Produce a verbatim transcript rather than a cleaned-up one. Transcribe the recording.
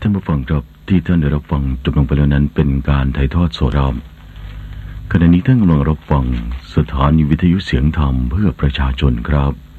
ท่านผู้ฟังครับที่ท่านได้รับฟังจบลงไปแล้วนั้นเป็นการถ่ายทอดสดขณะนี้ท่านกำลังรับฟังสถานีวิทยุเสียงธรรมเพื่อประชาชนครับ